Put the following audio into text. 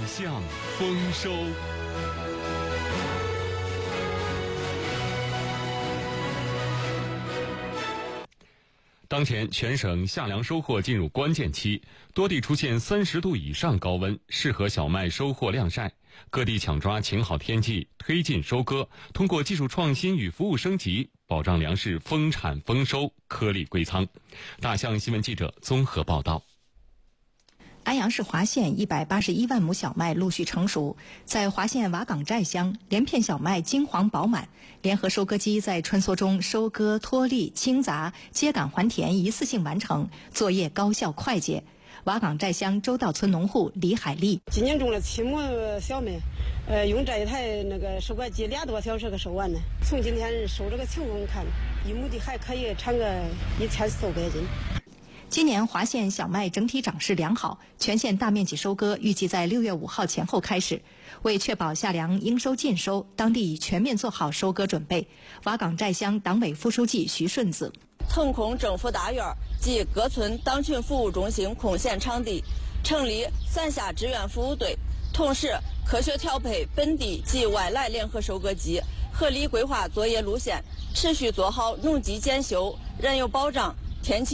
向丰收。当前全省夏粮收获进入关键期，多地出现30度以上高温，适合小麦收获晾晒。各地抢抓晴好天气，推进收割，通过技术创新与服务升级，保障粮食丰产丰收，颗粒归仓。大象新闻记者综合报道。 安阳市华县181万亩小麦陆续成熟，在华县瓦岗寨乡，连片小麦金黄饱满，联合收割机在穿梭中收割、脱粒、清杂、秸秆还田一次性完成，作业高效快捷。瓦岗寨乡周道村农户李海丽： 今年种了7亩小麦，用这一台收割机2多小时给收完了。从今天收这个情况看，1亩地还可以产个1400斤。 今年华县小麦整体长势良好，全县大面积收割预计在6月5号前后开始。为确保夏粮应收尽收，当地已全面做好收割准备。瓦岗寨乡党委副书记徐顺子： 腾空政府大院及各村党群服务中心空闲场地，成立3下志愿服务队，同时科学调配本地及外来联合收割机，合理规划作业路线，持续做好农机检修、人有保障、天气